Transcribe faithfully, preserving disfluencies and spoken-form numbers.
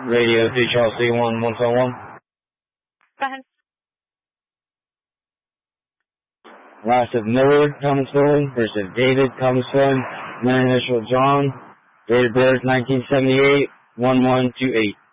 Radio three Charles three one one five one. Go ahead. Last of Miller, Thomas Spelling, first of David, Thomas Spelling, middle initial John, date of birth nineteen seventy-eight, one one two eight.